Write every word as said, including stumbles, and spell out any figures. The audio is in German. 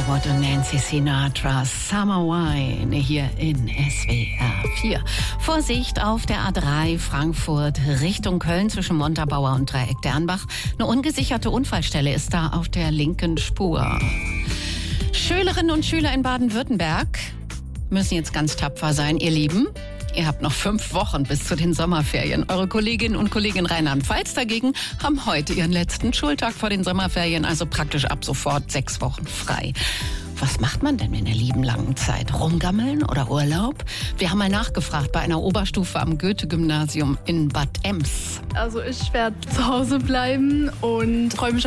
Underwood und Nancy Sinatra, Summer Wine, hier in S W R vier. Vorsicht auf der A drei Frankfurt Richtung Köln zwischen Montabaur und Dreieck Dernbach. Eine ungesicherte Unfallstelle ist da auf der linken Spur. Schülerinnen und Schüler in Baden-Württemberg müssen jetzt ganz tapfer sein, ihr Lieben. Ihr habt noch fünf Wochen bis zu den Sommerferien. Eure Kolleginnen und Kollegen in Rheinland-Pfalz dagegen haben heute ihren letzten Schultag vor den Sommerferien, also praktisch ab sofort sechs Wochen frei. Was macht man denn in der lieben langen Zeit? Rumgammeln oder Urlaub? Wir haben mal nachgefragt bei einer Oberstufe am Goethe-Gymnasium in Bad Ems. Also ich werde zu Hause bleiben und freue mich